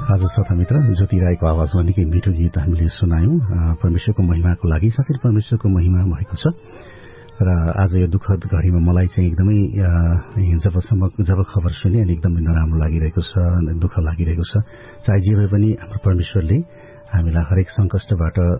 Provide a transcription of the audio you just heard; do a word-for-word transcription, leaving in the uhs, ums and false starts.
आज श्रोता मित्र ज्योति राईको आवाजमा निकै मिठो गीत हामीले सुनायौं परमेश्वरको महिमाको लागि। साथै परमेश्वरको महिमा भएको छ र आज यो दुःखद घडीमा मलाई चाहिँ एकदमै जबसम्म जब खबर सुने अनि एकदमै नराम्रो लागिरहेको छ, दुःख लागिरहेको छ। चाहे जे भए पनि हाम्रो परमेश्वरले हामीलाई हरेक संकष्टबाट